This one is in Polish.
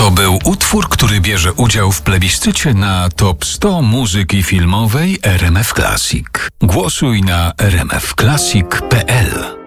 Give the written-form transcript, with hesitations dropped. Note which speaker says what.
Speaker 1: To był utwór, który bierze udział w plebiscycie na Top 100 muzyki filmowej RMF Classic. Głosuj na rmfclassic.pl.